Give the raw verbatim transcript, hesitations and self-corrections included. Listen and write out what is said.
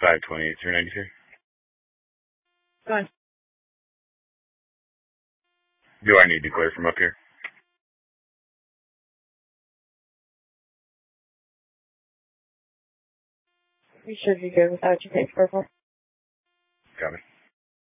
five twenty-eight through ninety-three. Go on. Do I need to clear from up here? You should be good without your paperwork. Got it.